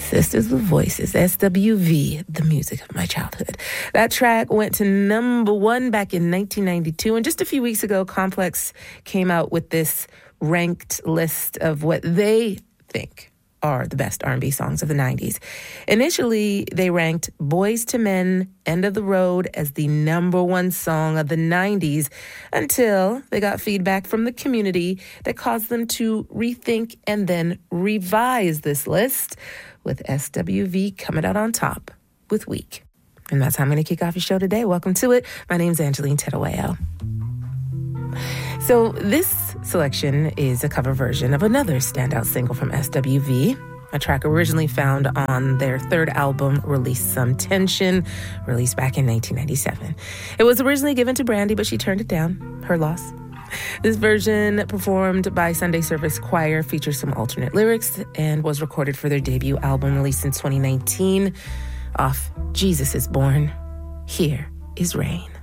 Sisters with Voices, SWV, the music of my childhood. That track went to number 1 back in 1992. And just a few weeks ago, Complex came out with this ranked list of what they think are the best R&B songs of the 90s. Initially, they ranked Boyz II Men, End of the Road as the number 1 song of the 90s until they got feedback from the community that caused them to rethink and then revise this list, with SWV coming out on top with Weak. And that's how I'm going to kick off your show today. Welcome to it. My name's Angeline Tedaweo. So this selection is a cover version of another standout single from SWV, a track originally found on their third album, Release Some Tension, released back in 1997. It was originally given to Brandy, but she turned it down. Her loss. This version, performed by Sunday Service Choir, features some alternate lyrics and was recorded for their debut album released in 2019 off Jesus Is Born. Here is Rain.